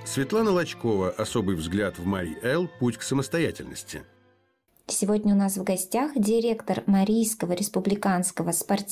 Светлана Лочкова. Особый взгляд в Марий Эл. Путь к самостоятельности. Сегодня у нас в гостях директор Марийского республиканского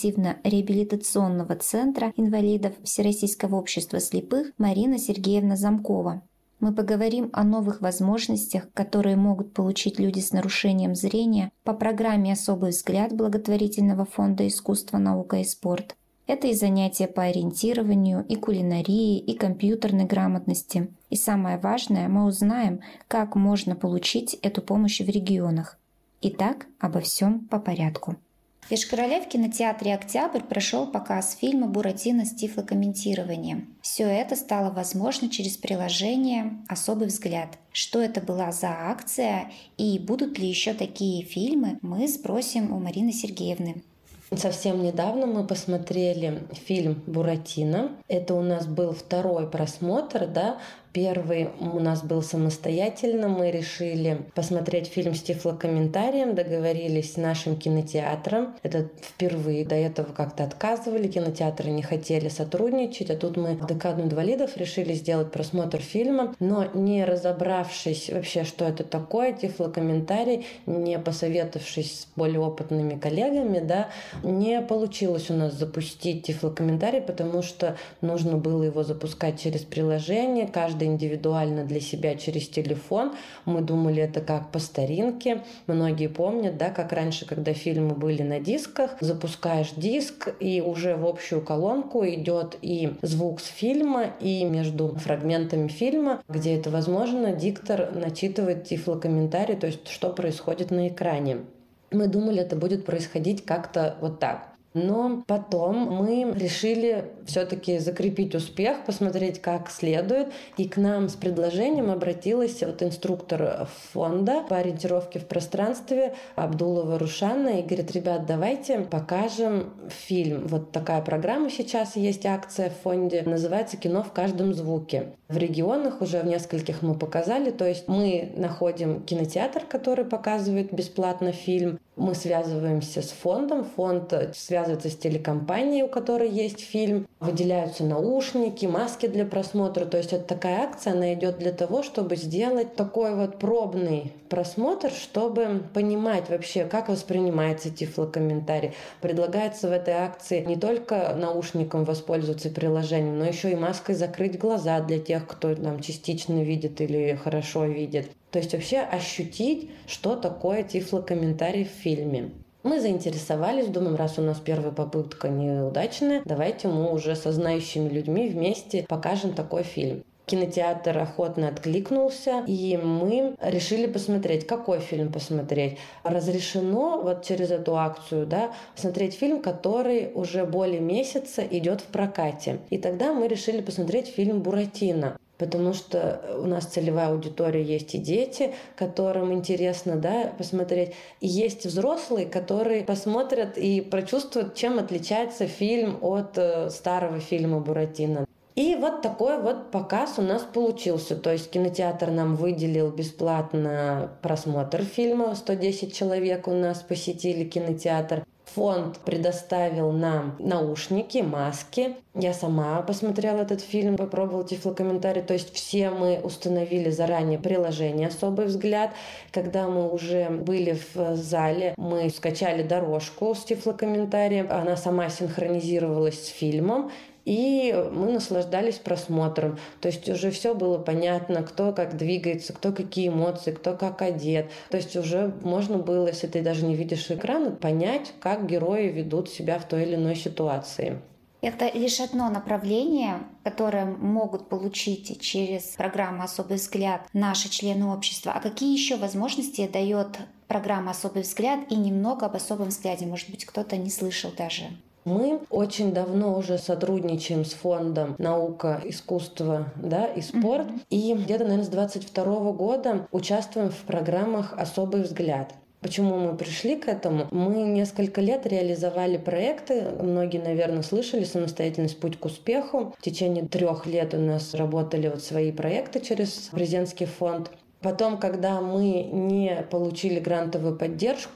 спортивно-реабилитационного центра инвалидов Всероссийского общества слепых Марина Сергеевна Замкова. Мы поговорим о новых возможностях, которые могут получить люди с нарушением зрения по программе «Особый взгляд» благотворительного фонда «Искусство, наука и спорт». Это и занятия по ориентированию, и кулинарии, и компьютерной грамотности. И самое важное, мы узнаем, как можно получить эту помощь в регионах. Итак, обо всем по порядку. В Ешкар-Оле в кинотеатре «Октябрь» прошел показ фильма «Буратино» с тифлокомментированием. Все это стало возможно через приложение «Особый взгляд». Что это была за акция и будут ли еще такие фильмы, мы спросим у Марины Сергеевны. Совсем недавно мы посмотрели фильм «Буратино». Это у нас был второй просмотр, да. Первый у нас был самостоятельно. Мы решили посмотреть фильм с тифлокомментарием, договорились с нашим кинотеатром. Это впервые. До этого как-то отказывали, кинотеатры не хотели сотрудничать. А тут мы в ДК инвалидов решили сделать просмотр фильма, но не разобравшись вообще, что это такое, тифлокомментарий, не посоветовавшись с более опытными коллегами, да, не получилось у нас запустить тифлокомментарий, потому что нужно было его запускать через приложение, каждый индивидуально для себя через телефон. Мы думали, это как по старинке. Многие помнят, да, как раньше, когда фильмы были на дисках, запускаешь диск, и уже в общую колонку идет и звук с фильма, и между фрагментами фильма, где это возможно, диктор начитывает тифлокомментарий, то есть что происходит на экране. Мы думали, это будет происходить как-то вот так. Но потом мы решили все-таки закрепить успех, посмотреть как следует. И к нам с предложением обратилась вот инструктор фонда по ориентировке в пространстве Абдулова Рушана и говорит: ребят, давайте покажем фильм. Вот такая программа сейчас есть, акция в фонде, называется «Кино в каждом звуке». В регионах уже в нескольких мы показали, то есть мы находим кинотеатр, который показывает бесплатно фильм, мы связываемся с фондом, фонд связывается с телекомпанией, у которой есть фильм, выделяются наушники, маски для просмотра, то есть это такая акция, она идет для того, чтобы сделать такой вот пробный просмотр, чтобы понимать вообще, как воспринимается тифлокомментарий. Предлагается в этой акции не только наушником воспользоваться приложением, но еще и маской закрыть глаза для тех, кто там частично видит или хорошо видит. То есть вообще ощутить, что такое тифлокомментарий в фильме. Мы заинтересовались, думаем, раз у нас первая попытка неудачная, давайте мы уже со знающими людьми вместе покажем такой фильм. Кинотеатр охотно откликнулся, и мы решили посмотреть, какой фильм посмотреть. Разрешено вот через эту акцию, да, смотреть фильм, который уже более месяца идет в прокате. И тогда мы решили посмотреть фильм «Буратино». Потому что у нас целевая аудитория есть и дети, которым интересно, да, посмотреть. И есть взрослые, которые посмотрят и прочувствуют, чем отличается фильм от старого фильма «Буратино». И вот такой вот показ у нас получился. То есть кинотеатр нам выделил бесплатно просмотр фильма. 110 человек у нас посетили кинотеатр. Фонд предоставил нам наушники, маски. Я сама посмотрела этот фильм, попробовала тифлокомментарий. То есть все мы установили заранее приложение «Особый взгляд». Когда мы уже были в зале, мы скачали дорожку с тифлокомментарием. Она сама синхронизировалась с фильмом. И мы наслаждались просмотром. То есть уже все было понятно, кто как двигается, кто какие эмоции, кто как одет. То есть уже можно было, если ты даже не видишь экрана, понять, как герои ведут себя в той или иной ситуации. Это лишь одно направление, которое могут получить через программу «Особый взгляд» наши члены общества. А какие еще возможности дает программа «Особый взгляд» и немного об «Особом взгляде»? Может быть, кто-то не слышал даже. Мы очень давно уже сотрудничаем с фондом «Наука, искусство, да, и спорт». И где-то, наверное, с 2022 года участвуем в программах «Особый взгляд». Почему мы пришли к этому? Мы несколько лет реализовали проекты. Многие, наверное, слышали «Самостоятельность. Путь к успеху». В течение 3 лет у нас работали вот свои проекты через президентский фонд. Потом, когда мы не получили грантовую поддержку,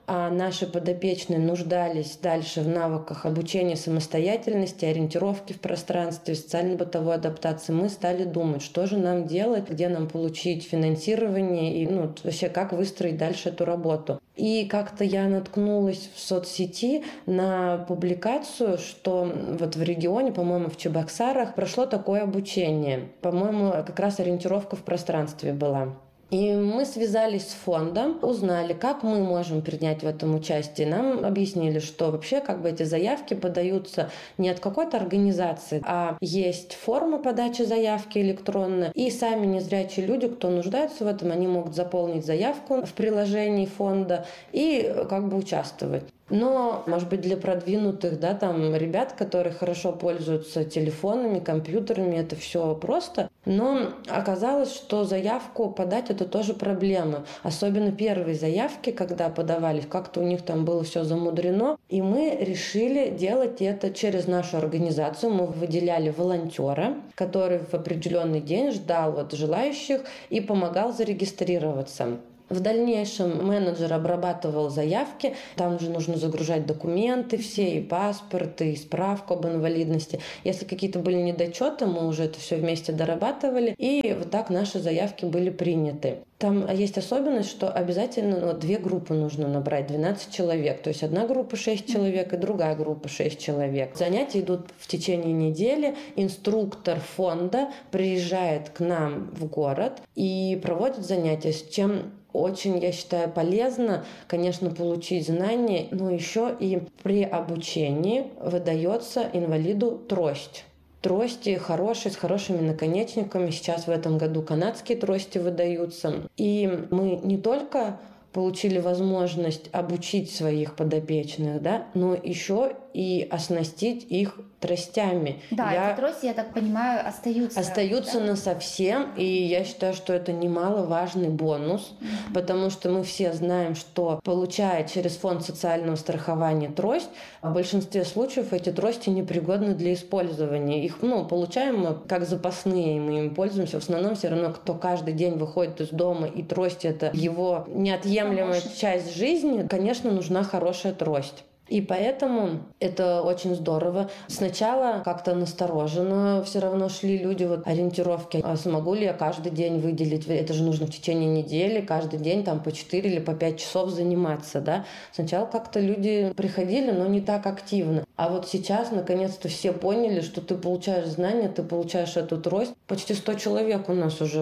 а наши подопечные нуждались дальше в навыках обучения самостоятельности, ориентировки в пространстве, социально-бытовой адаптации, мы стали думать, что же нам делать, где нам получить финансирование и вообще как выстроить дальше эту работу. И как-то я наткнулась в соцсети на публикацию, что вот в регионе, по-моему, в Чебоксарах прошло такое обучение. По-моему, как раз ориентировка в пространстве была. И мы связались с фондом, узнали, как мы можем принять в этом участие. Нам объяснили, что вообще эти заявки подаются не от какой-то организации, а есть форма подачи заявки электронная. И сами незрячие люди, кто нуждается в этом, они могут заполнить заявку в приложении фонда и участвовать. Но, может быть, для продвинутых, ребят, которые хорошо пользуются телефонами, компьютерами, это все просто. Но оказалось, что заявку подать — это тоже проблема. Особенно первые заявки, когда подавались, как-то у них там было все замудрено. И мы решили делать это через нашу организацию. Мы выделяли волонтера, который в определенный день ждал желающих и помогал зарегистрироваться. В дальнейшем менеджер обрабатывал заявки, там уже нужно загружать документы все, и паспорт, и справку об инвалидности. Если какие-то были недочеты, мы уже это все вместе дорабатывали, и вот так наши заявки были приняты. Там есть особенность, что обязательно 2 группы нужно набрать, 12 человек. То есть одна группа 6 человек и другая группа 6 человек. Занятия идут в течение недели. Инструктор фонда приезжает к нам в город и проводит занятия, с чем очень, я считаю, полезно, конечно, получить знания, но еще и при обучении выдается инвалиду трость. Трости хорошие, с хорошими наконечниками. Сейчас в этом году канадские трости выдаются. И мы не только получили возможность обучить своих подопечных, но еще и оснастить их тростями. Да, эти трости, я так понимаю, остаются насовсем, и я считаю, что это немаловажный бонус, потому что мы все знаем, что, получая через фонд социального страхования трость, в большинстве случаев эти трости непригодны для использования. Их получаем мы как запасные, и мы им пользуемся. В основном все равно, кто каждый день выходит из дома, и трость — это его неотъемлемая часть жизни, конечно, нужна хорошая трость. И поэтому это очень здорово. Сначала как-то настороженно все равно шли люди ориентировки. А смогу ли я каждый день выделить? Это же нужно в течение недели, каждый день по 4 или по 5 часов заниматься, да? Сначала как-то люди приходили, но не так активно. А сейчас, наконец-то, все поняли, что ты получаешь знания, ты получаешь эту трость. Почти 100 человек у нас уже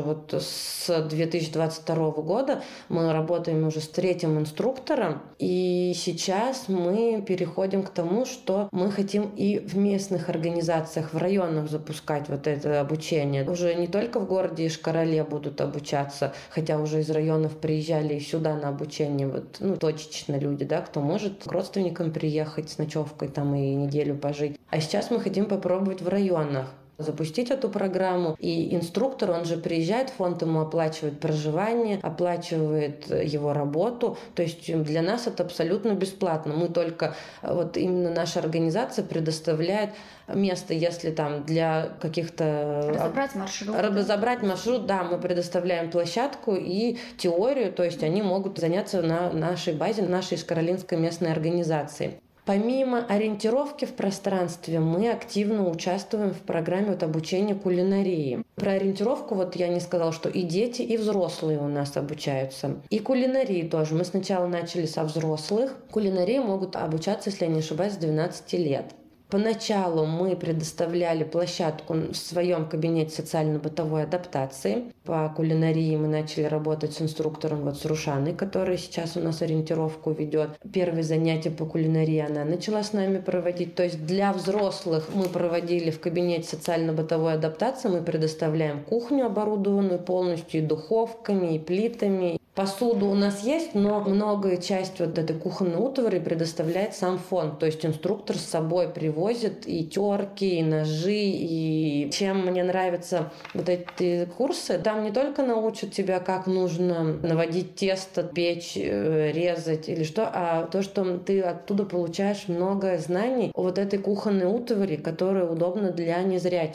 с 2022 года. Мы работаем уже с 3-м инструктором. И сейчас мы переходим к тому, что мы хотим и в местных организациях, в районах запускать это обучение. Уже не только в городе Ишкарале будут обучаться, хотя уже из районов приезжали и сюда на обучение точечно люди, кто может к родственникам приехать с ночевкой и неделю пожить. А сейчас мы хотим попробовать в районах запустить эту программу. И инструктор, он же приезжает, фонд ему оплачивает проживание, оплачивает его работу. То есть для нас это абсолютно бесплатно. Мы только, именно наша организация предоставляет место, если для каких-то... Разобрать маршрут, да, мы предоставляем площадку и теорию, то есть они могут заняться на нашей базе, нашей Ишкаралинской местной организации. Помимо ориентировки в пространстве, мы активно участвуем в программе обучения кулинарии. Про ориентировку я не сказала, что и дети, и взрослые у нас обучаются. И кулинарии тоже. Мы сначала начали со взрослых. Кулинарии могут обучаться, если я не ошибаюсь, с 12 лет. Поначалу мы предоставляли площадку в своем кабинете социально-бытовой адаптации. По кулинарии мы начали работать с инструктором с Рушаной, которая сейчас у нас ориентировку ведет. Первые занятия по кулинарии она начала с нами проводить. То есть для взрослых мы проводили в кабинете социально-бытовой адаптации. Мы предоставляем кухню, оборудованную полностью и духовками, и плитами. Посуду у нас есть, но многое часть этой кухонной утвари предоставляет сам фонд. То есть инструктор с собой привозит и терки, и ножи. И чем мне нравятся эти курсы, там не только научат тебя, как нужно наводить тесто, печь, резать или что, а то, что ты оттуда получаешь много знаний о этой кухонной утвари, которая удобна для незрячих.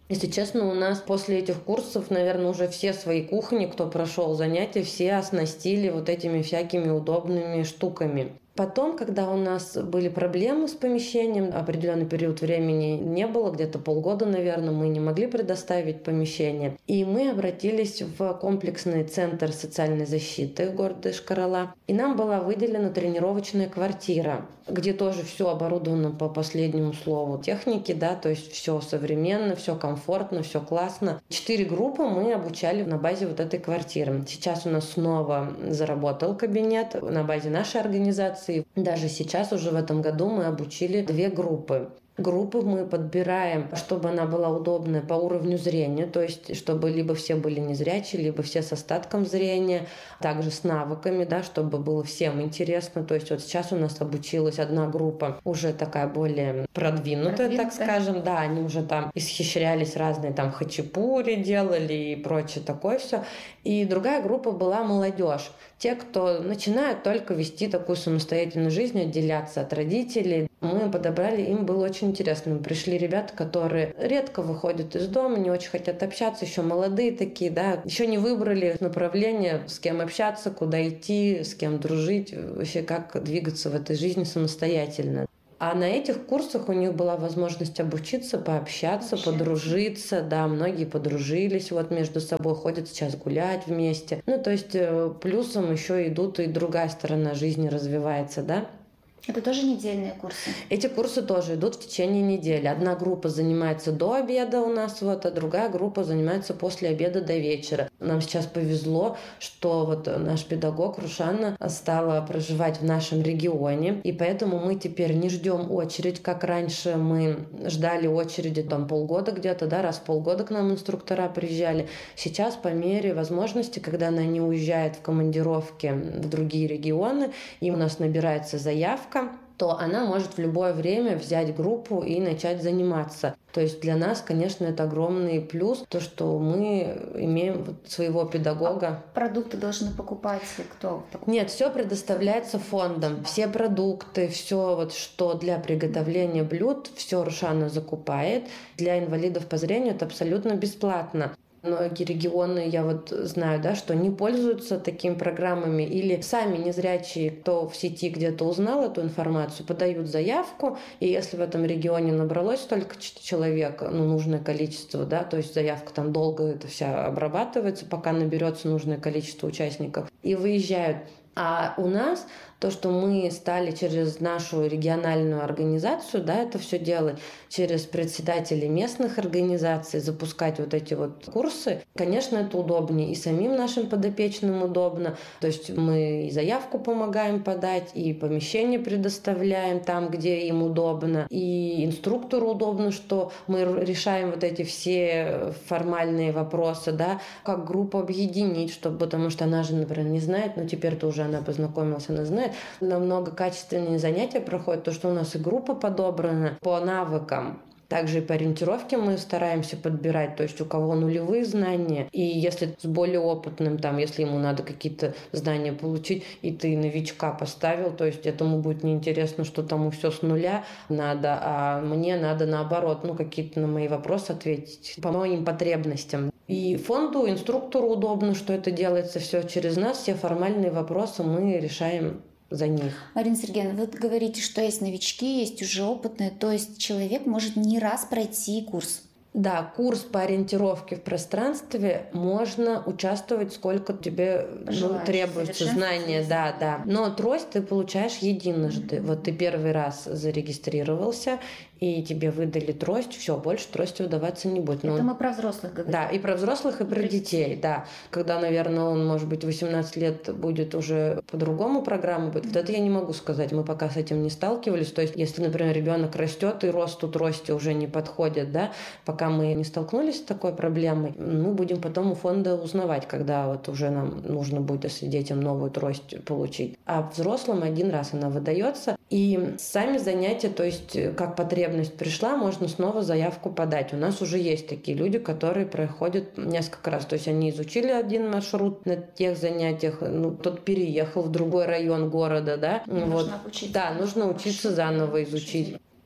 Если честно, у нас после этих курсов, наверное, уже все свои кухни, кто прошел занятия, все оснастили вот этими всякими удобными штуками. Потом, когда у нас были проблемы с помещением, определенный период времени не было, где-то полгода, наверное, мы не могли предоставить помещение. И мы обратились в комплексный центр социальной защиты города Йошкар-Олы. И нам была выделена тренировочная квартира, где тоже все оборудовано по последнему слову техники, да, то есть все современно, все комфортно, все классно. 4 группы мы обучали на базе вот этой квартиры. Сейчас у нас снова заработал кабинет на базе нашей организации. Даже сейчас, уже в этом году, мы обучили 2 группы. Группы мы подбираем, чтобы она была удобная по уровню зрения, то есть чтобы либо все были незрячие, либо все с остатком зрения, также с навыками, да, чтобы было всем интересно. То есть вот сейчас у нас обучилась одна группа, уже такая более продвинутая, так скажем, да, они уже там исхищрялись, разные там хачапури делали и прочее такое все. И другая группа была молодежь, те, кто начинают только вести такую самостоятельную жизнь, отделяться от родителей. Мы подобрали, им было очень интересно. Пришли ребята, которые редко выходят из дома, не очень хотят общаться, еще молодые такие, да, еще не выбрали направление, с кем общаться, куда идти, с кем дружить, вообще как двигаться в этой жизни самостоятельно. А на этих курсах у них была возможность обучиться, пообщаться, подружиться. Да, многие подружились вот между собой, ходят сейчас гулять вместе. Ну, то есть плюсом еще идут и другая сторона жизни развивается, да. Это тоже недельные курсы? Эти курсы тоже идут в течение недели. Одна группа занимается до обеда у нас, вот, а другая группа занимается после обеда до вечера. Нам сейчас повезло, что вот наш педагог Рушана стала проживать в нашем регионе, и поэтому мы теперь не ждем очередь, как раньше мы ждали очереди там полгода где-то, да, раз в полгода к нам инструктора приезжали. Сейчас по мере возможности, когда она не уезжает в командировки в другие регионы, и у нас набирается заявка, то она может в любое время взять группу и начать заниматься. То есть для нас, конечно, это огромный плюс, то, что мы имеем своего педагога. А продукты должны покупать кто? Нет, все предоставляется фондом. Все продукты, все вот, что для приготовления блюд, все Рушана закупает. Для инвалидов по зрению это абсолютно бесплатно. Многие регионы, я вот знаю, да, что не пользуются такими программами или сами незрячие, кто в сети где-то узнал эту информацию, подают заявку, и если в этом регионе набралось столько человек, ну, нужное количество, да, то есть заявка там долго это вся обрабатывается, пока наберется нужное количество участников, и выезжают. А у нас то, что мы стали через нашу региональную организацию, да, это все делать, через председателей местных организаций, запускать вот эти вот курсы, конечно, это удобнее. И самим нашим подопечным удобно. То есть мы и заявку помогаем подать, и помещение предоставляем там, где им удобно, и инструктору удобно, что мы решаем вот эти все формальные вопросы, да, как группу объединить, чтобы, потому что она же, например, не знает, но теперь-то уже она познакомилась, она знает. Намного качественнее занятия проходят, то, что у нас и группа подобрана по навыкам. Также и по ориентировке мы стараемся подбирать, то есть у кого нулевые знания, и если с более опытным, там, если ему надо какие-то знания получить, и ты новичка поставил, то есть этому будет неинтересно, что тому все с нуля надо, а мне надо наоборот, ну, какие-то на мои вопросы ответить по моим потребностям. И фонду, инструктору удобно, что это делается все через нас, все формальные вопросы мы решаем за них. Марина Сергеевна, вы говорите, что есть новички, есть уже опытные, то есть человек может не раз пройти курс. Да, курс по ориентировке в пространстве можно участвовать, сколько тебе требуется знания, да. Но трость ты получаешь единожды. Вот ты первый раз зарегистрировался, и тебе выдали трость, все, больше трости выдаваться не будет. Это мы про взрослых говорим. Да, и про взрослых, и про детей, да. Когда, наверное, он, может быть, 18 лет будет уже по-другому программа будет, вот это я не могу сказать, мы пока с этим не сталкивались. То есть, если, например, ребенок растет, и росту трости уже не подходит, да, пока мы не столкнулись с такой проблемой, мы будем потом у фонда узнавать, когда вот уже нам нужно будет, если детям новую трость получить. А взрослым один раз она выдается, и сами занятия, то есть, как потребность пришла, можно снова заявку подать. У нас уже есть такие люди, которые проходят несколько раз. То есть они изучили один маршрут на тех занятиях, ну, тот переехал в другой район города, да. Нужно учиться. Да, нужно учиться заново изучить.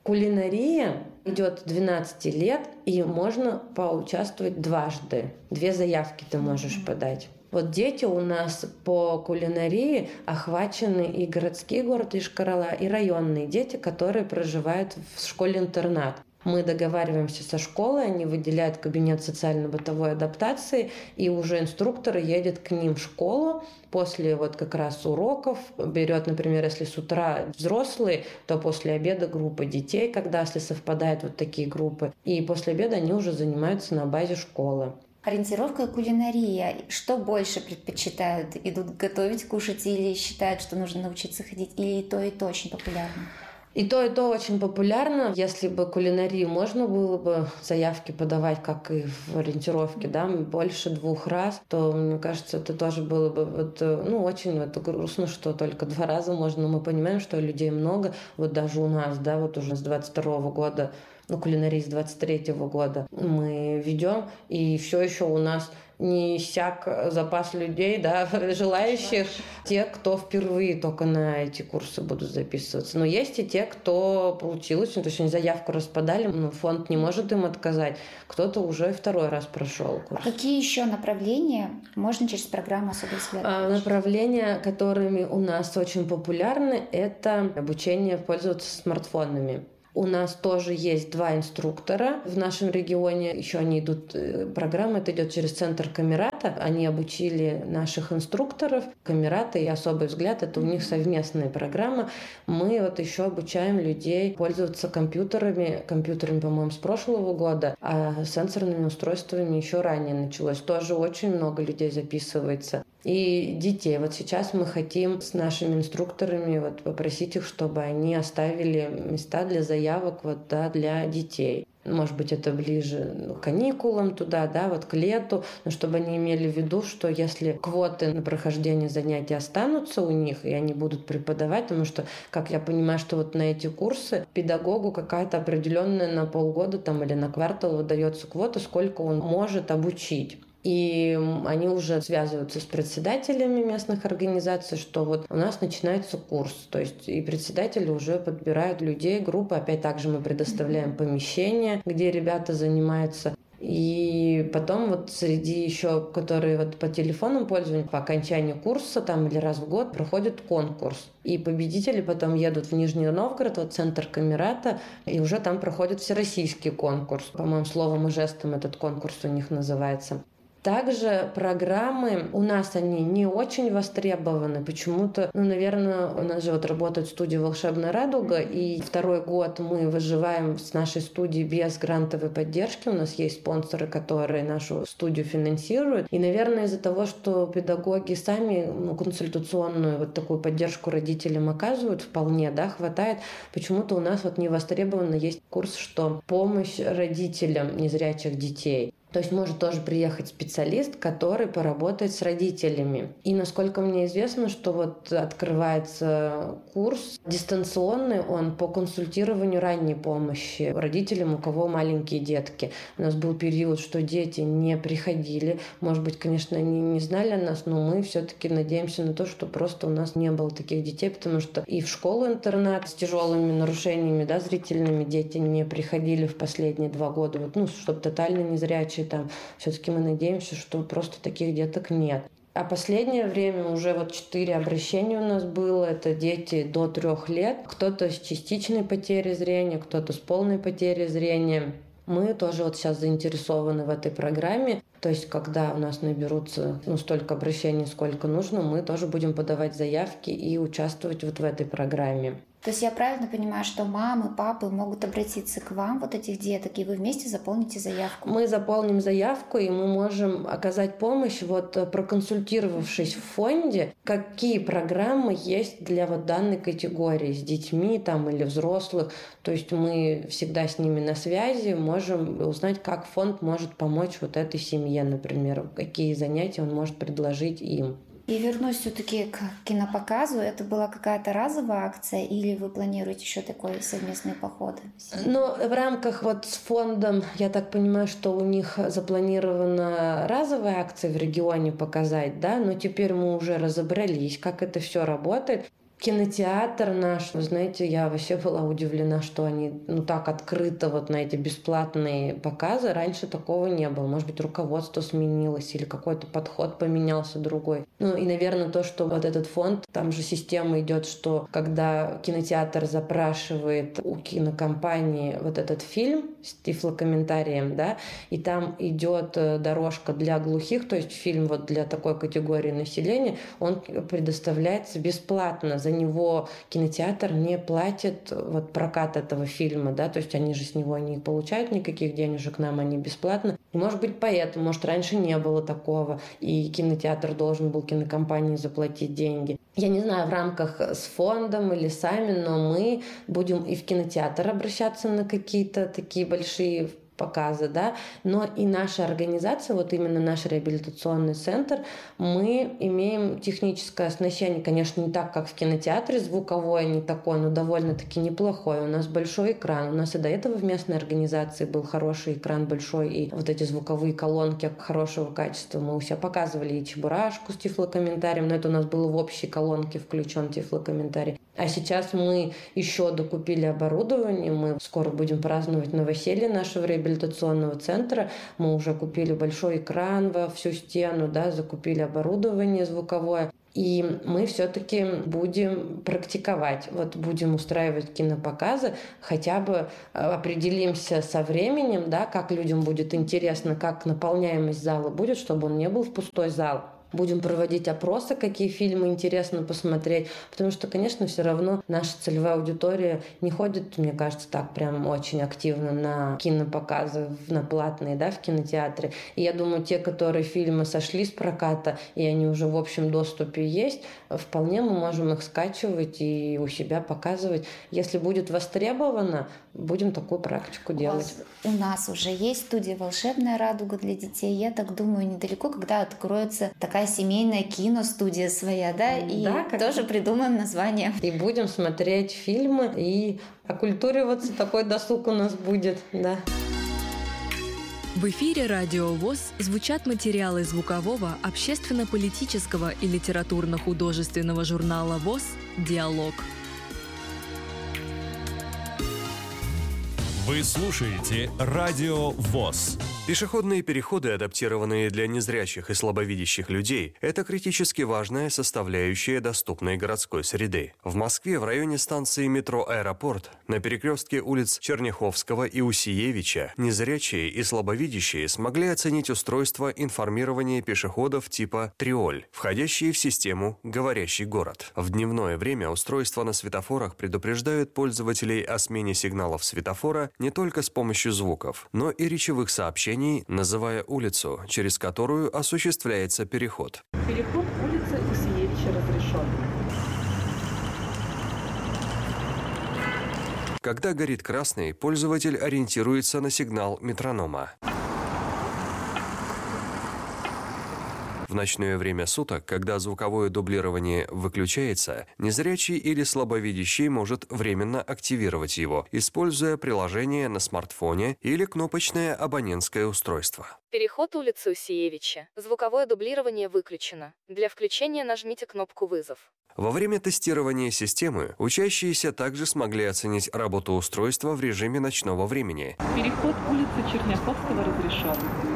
Кулинария идет 12 лет, и можно поучаствовать дважды. 2 заявки ты можешь подать. Вот дети у нас по кулинарии охвачены и городские город Йошкар-Ола, и районные дети, которые проживают в школе-интернат. Мы договариваемся со школой, они выделяют кабинет социально-бытовой адаптации, и уже инструктор едет к ним в школу после вот как раз уроков, берет, например, если с утра взрослые, то после обеда группа детей, когда если совпадают вот такие группы, и после обеда они уже занимаются на базе школы. Ориентировка и кулинария. Что больше предпочитают? Идут готовить, кушать или считают, что нужно научиться ходить? Или и то очень популярно? И то очень популярно. Если бы кулинарию можно было бы заявки подавать, как и в ориентировке, да, больше 2 раз, то, мне кажется, это тоже было бы очень грустно, что только 2 раза можно. Но мы понимаем, что людей много. Вот даже у нас, да, вот уже с 22 года, кулинарии с 23 года мы ведем, и все еще у нас не иссяк запас людей, да, желающих, те, кто впервые только на эти курсы будут записываться. Но есть и те, кто получилось, то есть они заявку расподали, но фонд не может им отказать. Кто-то уже 2-й раз прошел курс. А какие еще направления можно через программу «Особый взгляд»? Направления, которыми у нас очень популярны, это обучение пользоваться смартфонами. У нас тоже есть 2 инструктора в нашем регионе. Еще они идут, программа это идет через центр Камерата. Они обучили наших инструкторов. Камерата и «Особый взгляд» — это у них совместная программа. Мы вот еще обучаем людей пользоваться компьютерами, по-моему, с прошлого года, а сенсорными устройствами еще ранее началось. Тоже очень много людей записывается. И детей. Вот сейчас мы хотим с нашими инструкторами попросить их, чтобы они оставили места для заявок для детей. Может быть, это ближе к каникулам туда, к лету, но чтобы они имели в виду, что если квоты на прохождение занятий останутся у них, и они будут преподавать, потому что, как я понимаю, что на эти курсы педагогу какая-то определенная на полгода или на квартал выдается квота, сколько он может обучить. И они уже связываются с председателями местных организаций, что у нас начинается курс. То есть и председатели уже подбирают людей, группы. Опять также мы предоставляем помещение, где ребята занимаются. И потом среди еще, которые по телефонам пользования, по окончанию курса или раз в год проходит конкурс. И победители потом едут в Нижний Новгород, центр Камерата, и уже там проходит всероссийский конкурс. По-моему, словом и жестом этот конкурс у них называется. Также программы у нас они не очень востребованы. Почему-то, наверное, у нас же работает студия «Волшебная радуга», и 2-й год мы выживаем с нашей студией без грантовой поддержки. У нас есть спонсоры, которые нашу студию финансируют. И, наверное, из-за того, что педагоги сами консультационную такую поддержку родителям оказывают, вполне, хватает. Почему-то у нас не востребовано есть курс, что помощь родителям незрячих детей. То есть может тоже приехать специалист, который поработает с родителями. И насколько мне известно, что открывается курс дистанционный, он по консультированию ранней помощи родителям, у кого маленькие детки. У нас был период, что дети не приходили. Может быть, конечно, они не знали о нас, но мы все-таки надеемся на то, что просто у нас не было таких детей, потому что и в школу-интернат с тяжелыми нарушениями, зрительными дети не приходили в последние 2 года. Чтобы тотально незрячие все-таки мы надеемся, что просто таких деток нет. А последнее время уже 4 обращения у нас было. Это дети до 3 лет. Кто-то с частичной потерей зрения, кто-то с полной потерей зрения. Мы тоже сейчас заинтересованы в этой программе. То есть, когда у нас наберутся столько обращений, сколько нужно, мы тоже будем подавать заявки и участвовать в этой программе. То есть я правильно понимаю, что мамы, папы могут обратиться к вам, этих деток, и вы вместе заполните заявку? Мы заполним заявку, и мы можем оказать помощь, проконсультировавшись в фонде, какие программы есть для данной категории с детьми или взрослых. То есть мы всегда с ними на связи, можем узнать, как фонд может помочь этой семье, например, какие занятия он может предложить им. И вернусь все-таки к кинопоказу. Это была какая-то разовая акция или вы планируете еще такой совместный поход? В рамках с фондом, я так понимаю, что у них запланирована разовая акция в регионе показать, но теперь мы уже разобрались, как это все работает. Кинотеатр наш, вы знаете, я вообще была удивлена, что они так открыто на эти бесплатные показы. Раньше такого не было. Может быть, руководство сменилось или какой-то подход поменялся другой. И, наверное, то, что этот фонд, там же система идет, что когда кинотеатр запрашивает у кинокомпании этот фильм с тифлокомментарием, да, и там идет дорожка для глухих, то есть фильм для такой категории населения, он предоставляется бесплатно. За него кинотеатр не платит прокат этого фильма, да, то есть они же с него не получают никаких денежек, нам они бесплатно. И, может быть, поэтому, может, раньше не было такого, и кинотеатр должен был кинокомпании заплатить деньги. Я не знаю, в рамках с фондом или сами, но мы будем и в кинотеатр обращаться на какие-то такие большие показы, да, но и наша организация, именно наш реабилитационный центр, мы имеем техническое оснащение, конечно, не так, как в кинотеатре, звуковое не такое, но довольно-таки неплохое. У нас большой экран, у нас и до этого в местной организации был хороший экран большой, и эти звуковые колонки хорошего качества мы у себя показывали, и чебурашку с тифлокомментарием, но это у нас было в общей колонке включен тифлокомментарий. А сейчас мы еще докупили оборудование, мы скоро будем праздновать новоселье нашего реабилитационного центра, мы уже купили большой экран во всю стену, да, закупили оборудование звуковое, и мы все-таки будем практиковать, будем устраивать кинопоказы, хотя бы определимся со временем, да, как людям будет интересно, как наполняемость зала будет, чтобы он не был в пустой зал. Будем проводить опросы, какие фильмы интересно посмотреть, потому что, конечно, все равно наша целевая аудитория не ходит, мне кажется, так прям очень активно на кинопоказы, на платные, да, в кинотеатре. И я думаю, те, которые фильмы сошли с проката, и они уже в общем доступе есть, вполне мы можем их скачивать и у себя показывать. Если будет востребовано, будем такую практику делать. У нас уже есть студия «Волшебная радуга» для детей. Я так думаю, недалеко, когда откроется такая семейная киностудия своя, да, и тоже придумаем название. И будем смотреть фильмы, и окультуриваться, такой досуг у нас будет, да. В эфире Радио ВОС звучат материалы звукового, общественно-политического и литературно-художественного журнала ВОС «Диалог». Вы слушаете Радио ВОС. Пешеходные переходы, адаптированные для незрячих и слабовидящих людей, это критически важная составляющая доступной городской среды. В Москве в районе станции метро «Аэропорт» на перекрестке улиц Черняховского и Усиевича незрячие и слабовидящие смогли оценить устройство информирования пешеходов типа «Триоль», входящие в систему «Говорящий город». В дневное время устройства на светофорах предупреждают пользователей о смене сигналов светофора не только с помощью звуков, но и речевых сообщений, называя улицу, через которую осуществляется переход. Переход улицы Усиевича разрешен. Когда горит красный, пользователь ориентируется на сигнал метронома. В ночное время суток, когда звуковое дублирование выключается, незрячий или слабовидящий может временно активировать его, используя приложение на смартфоне или кнопочное абонентское устройство. Переход улицы Усиевича. Звуковое дублирование выключено. Для включения нажмите кнопку «Вызов». Во время тестирования системы учащиеся также смогли оценить работу устройства в режиме ночного времени. Переход улицы Черняховского разрешен.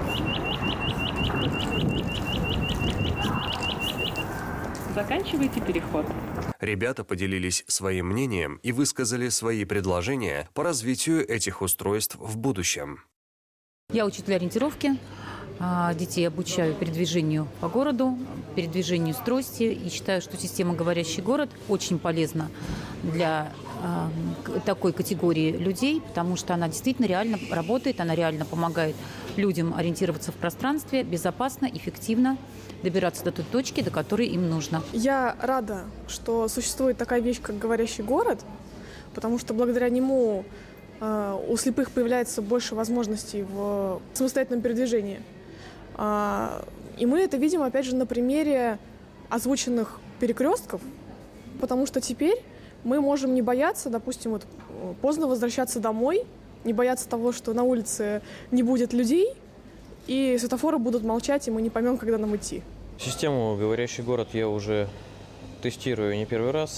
Заканчивайте переход. Ребята поделились своим мнением и высказали свои предложения по развитию этих устройств в будущем. Я учитель ориентировки. Детей обучаю передвижению по городу, передвижению с трости. И считаю, что система «Говорящий город» очень полезна для такой категории людей, потому что она действительно реально работает, она реально помогает людям ориентироваться в пространстве безопасно, эффективно, добираться до той точки, до которой им нужно. Я рада, что существует такая вещь, как «Говорящий город», потому что благодаря нему у слепых появляется больше возможностей в самостоятельном передвижении. И мы это видим, опять же, на примере озвученных перекрестков, потому что теперь мы можем не бояться, допустим, поздно возвращаться домой, не бояться того, что на улице не будет людей, и светофоры будут молчать, и мы не поймем, когда нам идти. Систему «Говорящий город» я уже тестирую не первый раз.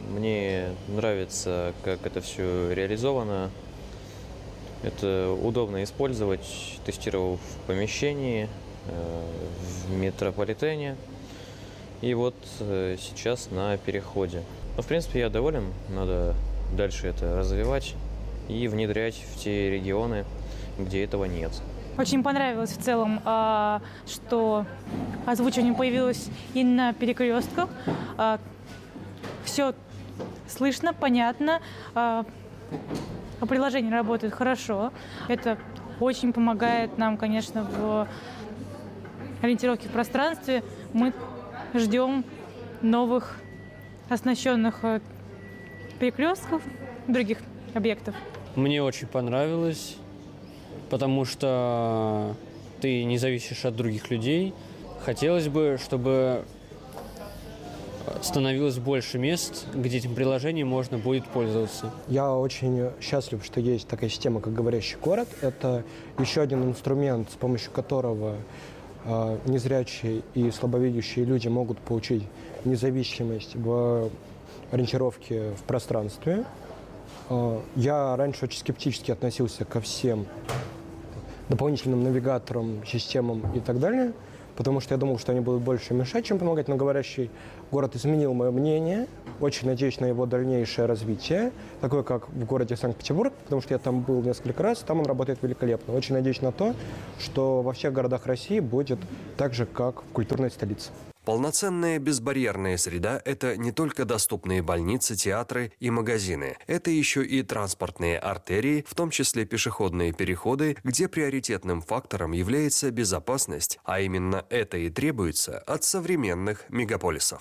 Мне нравится, как это все реализовано. Это удобно использовать. Тестировал в помещении, в метрополитене. И вот сейчас на переходе. Но, в принципе, я доволен. Надо дальше это развивать и внедрять в те регионы, где этого нет. Очень понравилось в целом, что озвучивание появилось и на перекрестках. Все слышно, понятно. Приложение работает хорошо. Это очень помогает нам, конечно, в ориентировке в пространстве. Мы ждем новых оснащенных перекрестков, других объектов. Мне очень понравилось, потому что ты не зависишь от других людей. Хотелось бы, чтобы становилось больше мест, где этим приложением можно будет пользоваться. Я очень счастлив, что есть такая система, как «Говорящий город». Это еще один инструмент, с помощью которого незрячие и слабовидящие люди могут получить независимость в ориентировке в пространстве. Я раньше очень скептически относился ко всем дополнительным навигаторам, системам и так далее, потому что я думал, что они будут больше мешать, чем помогать, но «Говорящий город» изменил мое мнение. Очень надеюсь на его дальнейшее развитие, такое как в городе Санкт-Петербург, потому что я там был несколько раз, там он работает великолепно. Очень надеюсь на то, что во всех городах России будет так же, как в культурной столице. Полноценная безбарьерная среда – это не только доступные больницы, театры и магазины. Это еще и транспортные артерии, в том числе пешеходные переходы, где приоритетным фактором является безопасность, а именно это и требуется от современных мегаполисов.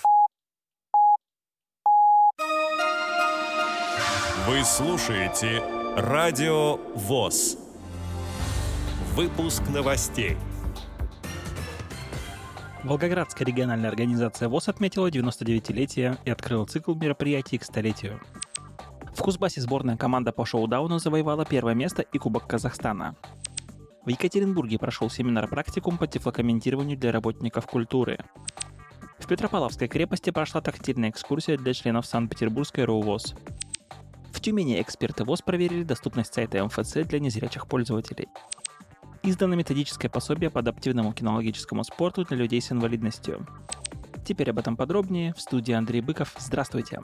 Вы слушаете Радио ВОС. Выпуск новостей. Волгоградская региональная организация ВОС отметила 99-летие и открыла цикл мероприятий к столетию. В Кузбассе сборная команда по шоу-дауну завоевала первое место и Кубок Казахстана. В Екатеринбурге прошел семинар-практикум по тифлокомментированию для работников культуры. В Петропавловской крепости прошла тактильная экскурсия для членов Санкт-Петербургской РОУ ВОС. В Тюмени эксперты ВОС проверили доступность сайта МФЦ для незрячих пользователей. Издано методическое пособие по адаптивному кинологическому спорту для людей с инвалидностью. Теперь об этом подробнее. В студии Андрей Быков. Здравствуйте.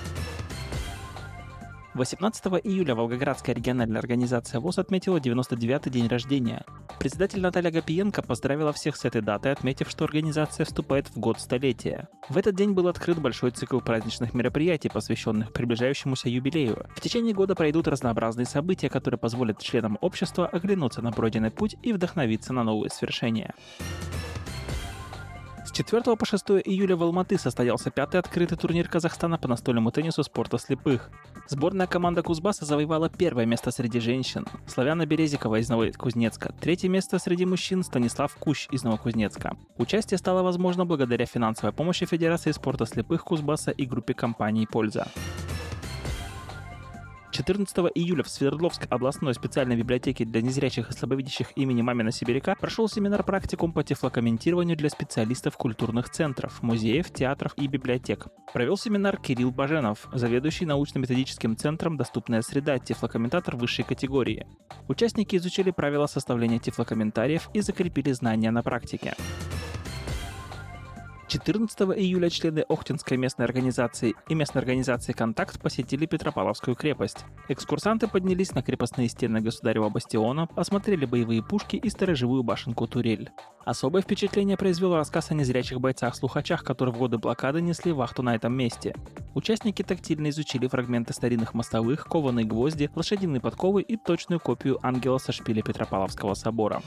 18 июля Волгоградская региональная организация ВОС отметила 99-й день рождения. Председатель Наталья Гапиенко поздравила всех с этой датой, отметив, что организация вступает в год столетия. В этот день был открыт большой цикл праздничных мероприятий, посвященных приближающемуся юбилею. В течение года пройдут разнообразные события, которые позволят членам общества оглянуться на пройденный путь и вдохновиться на новые свершения. С 4 по 6 июля в Алматы состоялся 5-й открытый турнир Казахстана по настольному теннису спорта слепых. Сборная команда Кузбасса завоевала первое место среди женщин. Славяна Березикова из Новокузнецка. Третье место среди мужчин Станислав Кущ из Новокузнецка. Участие стало возможно благодаря финансовой помощи Федерации спорта слепых Кузбасса и группе компаний «Польза». 14 июля в Свердловской областной специальной библиотеке для незрячих и слабовидящих имени Мамина Сибиряка прошел семинар-практикум по тифлокомментированию для специалистов культурных центров, музеев, театров и библиотек. Провел семинар Кирилл Баженов, заведующий научно-методическим центром «Доступная среда», тифлокомментатор высшей категории. Участники изучили правила составления тифлокомментариев и закрепили знания на практике. 14 июля члены Охтинской местной организации и местной организации «Контакт» посетили Петропавловскую крепость. Экскурсанты поднялись на крепостные стены Государева бастиона, осмотрели боевые пушки и сторожевую башенку «Турель». Особое впечатление произвел рассказ о незрячих бойцах-слухачах, которые в годы блокады несли вахту на этом месте. Участники тактильно изучили фрагменты старинных мостовых, кованые гвозди, лошадиные подковы и точную копию ангела со шпиля Петропавловского собора.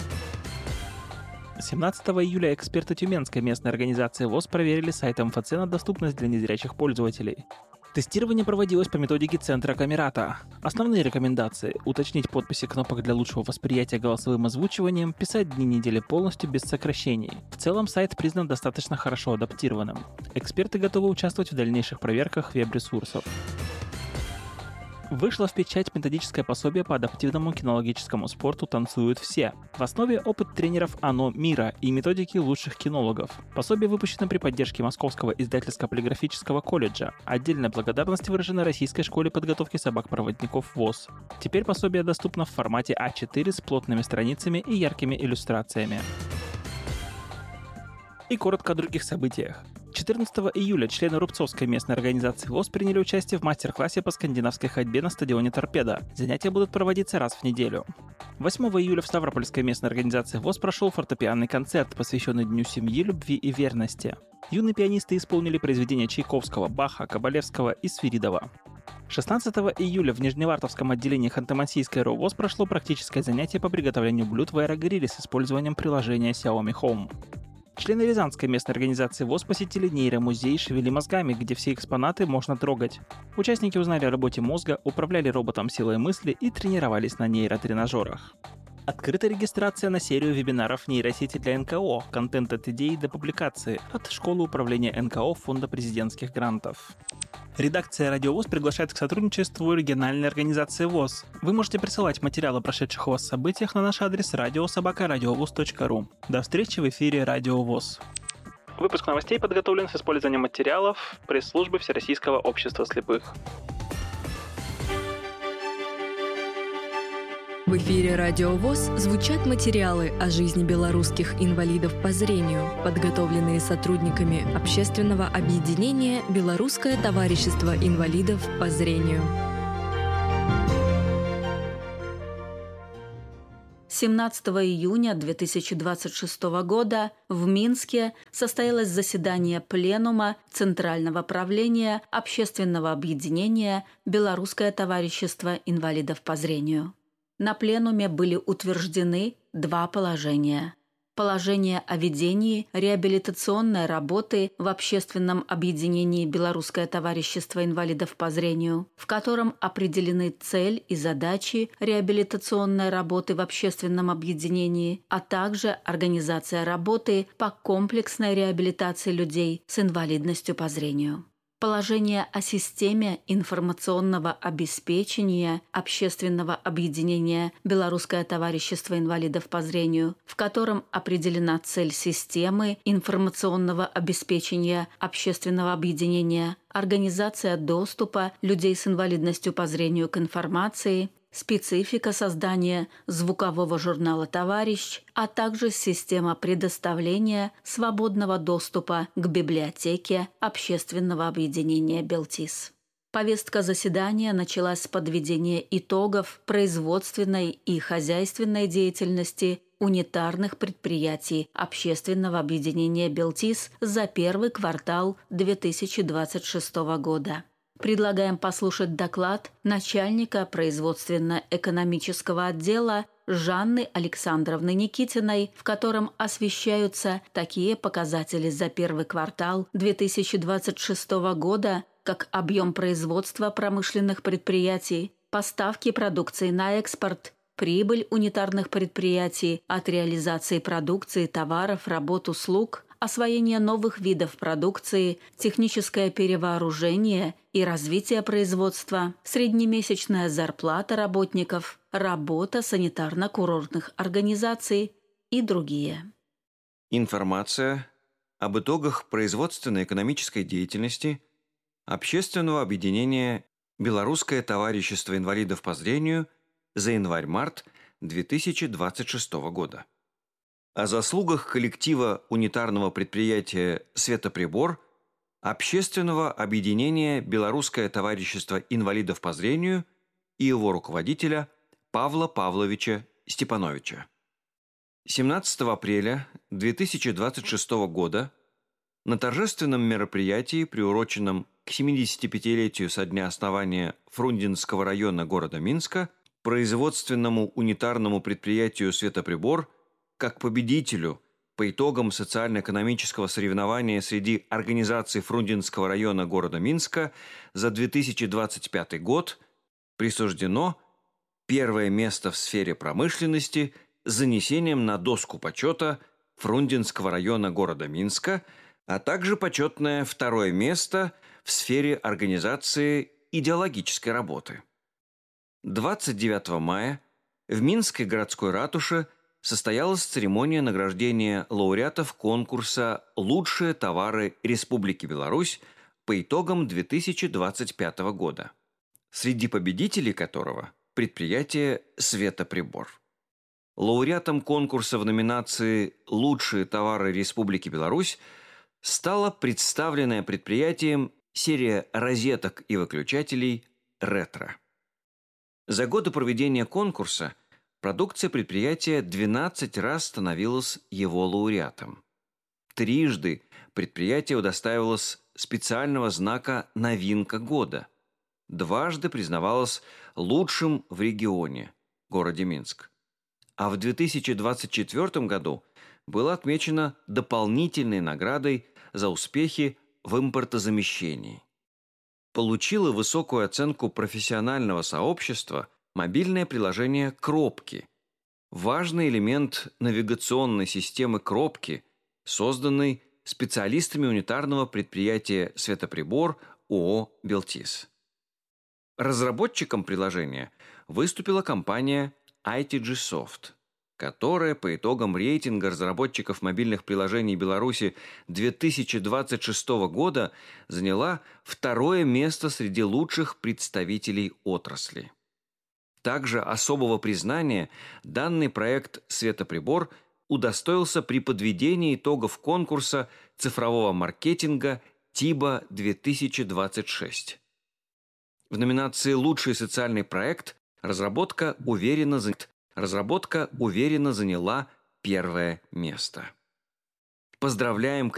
17 июля эксперты Тюменской местной организации ВОС проверили сайт МФЦ на доступность для незрячих пользователей. Тестирование проводилось по методике Центра Камерата. Основные рекомендации – уточнить подписи кнопок для лучшего восприятия голосовым озвучиванием, писать дни недели полностью без сокращений. В целом сайт признан достаточно хорошо адаптированным. Эксперты готовы участвовать в дальнейших проверках веб-ресурсов. Вышло в печать методическое пособие по адаптивному кинологическому спорту «Танцуют все». В основе опыт тренеров АНО мира и методики лучших кинологов. Пособие выпущено при поддержке Московского издательско-полиграфического колледжа. Отдельная благодарность выражена Российской школе подготовки собак-проводников ВОС. Теперь пособие доступно в формате А4 с плотными страницами и яркими иллюстрациями. И коротко о других событиях. 14 июля члены Рубцовской местной организации ВОС приняли участие в мастер-классе по скандинавской ходьбе на стадионе «Торпедо». Занятия будут проводиться раз в неделю. 8 июля в Ставропольской местной организации ВОС прошел фортепианный концерт, посвященный Дню семьи, любви и верности. Юные пианисты исполнили произведения Чайковского, Баха, Кабалевского и Свиридова. 16 июля в Нижневартовском отделении Ханты-Мансийской РО ВОС прошло практическое занятие по приготовлению блюд в аэрогриле с использованием приложения Xiaomi Home. Члены Рязанской местной организации ВОС посетили нейромузей «Шевели мозгами», где все экспонаты можно трогать. Участники узнали о работе мозга, управляли роботом силой мысли и тренировались на нейротренажерах. Открыта регистрация на серию вебинаров нейросети для НКО «Контент от идеи до публикации» от Школы управления НКО Фонда президентских грантов. Редакция «Радио ВОС» приглашает к сотрудничеству региональной организации ВОС. Вы можете присылать материалы о прошедших у вас событиях на наш адрес radio@radiovos.ru. До встречи в эфире «Радио ВОС». Выпуск новостей подготовлен с использованием материалов пресс-службы Всероссийского общества слепых. В эфире «Радио ВОС» звучат материалы о жизни белорусских инвалидов по зрению, подготовленные сотрудниками общественного объединения «Белорусское товарищество инвалидов по зрению». 17 июня 2026 года в Минске состоялось заседание Пленума Центрального правления общественного объединения «Белорусское товарищество инвалидов по зрению». На пленуме были утверждены два положения. Положение о ведении реабилитационной работы в общественном объединении «Белорусское товарищество инвалидов по зрению», в котором определены цель и задачи реабилитационной работы в общественном объединении, а также организация работы по комплексной реабилитации людей с инвалидностью по зрению. Положение о системе информационного обеспечения общественного объединения «Белорусское товарищество инвалидов по зрению», в котором определена цель системы информационного обеспечения общественного объединения, организация доступа людей с инвалидностью по зрению к информации, специфика создания звукового журнала «Товарищ», а также система предоставления свободного доступа к библиотеке общественного объединения «Белтис». Повестка заседания началась с подведения итогов производственной и хозяйственной деятельности унитарных предприятий общественного объединения «Белтис» за первый квартал 2026 года. Предлагаем послушать доклад начальника производственно-экономического отдела Жанны Александровны Никитиной, в котором освещаются такие показатели за первый квартал 2026 года, как объем производства промышленных предприятий, поставки продукции на экспорт, прибыль унитарных предприятий от реализации продукции, товаров, работ, услуг, освоение новых видов продукции, техническое перевооружение и развитие производства, среднемесячная зарплата работников, работа санитарно-курортных организаций и другие. Информация об итогах производственно-экономической деятельности общественного объединения «Белорусское товарищество инвалидов по зрению» за январь-март 2026 года. О заслугах коллектива унитарного предприятия «Светоприбор» общественного объединения «Белорусское товарищество инвалидов по зрению» и его руководителя Павла Павловича Степановича. 17 апреля 2026 года на торжественном мероприятии, приуроченном к 75-летию со дня основания Фрунзенского района города Минска, производственному унитарному предприятию «Светоприбор» как победителю по итогам социально-экономического соревнования среди организаций Фрунзенского района города Минска за 2025 год присуждено первое место в сфере промышленности с занесением на доску почета Фрунзенского района города Минска, а также почетное второе место в сфере организации идеологической работы. 29 мая в Минской городской ратуше состоялась церемония награждения лауреатов конкурса «Лучшие товары Республики Беларусь» по итогам 2025 года, среди победителей которого предприятие «Светоприбор». Лауреатом конкурса в номинации «Лучшие товары Республики Беларусь» стала представленная предприятием серия розеток и выключателей «Ретро». За годы проведения конкурса продукция предприятия 12 раз становилась его лауреатом. Трижды предприятие удостаивалось специального знака «Новинка года». Дважды признавалось лучшим в регионе, городе Минск. А в 2024 году было отмечено дополнительной наградой за успехи в импортозамещении. Получило высокую оценку профессионального сообщества мобильное приложение «Кропки», важный элемент навигационной системы «Кропки», созданный специалистами унитарного предприятия «Светоприбор» ООО «Белтис». Разработчиком приложения выступила компания ITG Soft, которая по итогам рейтинга разработчиков мобильных приложений Беларуси 2026 года заняла второе место среди лучших представителей отрасли. Также особого признания данный проект «Светоприбор» удостоился при подведении итогов конкурса цифрового маркетинга ТИБА-2026. В номинации «Лучший социальный проект» разработка уверенно заняла первое место. Поздравляем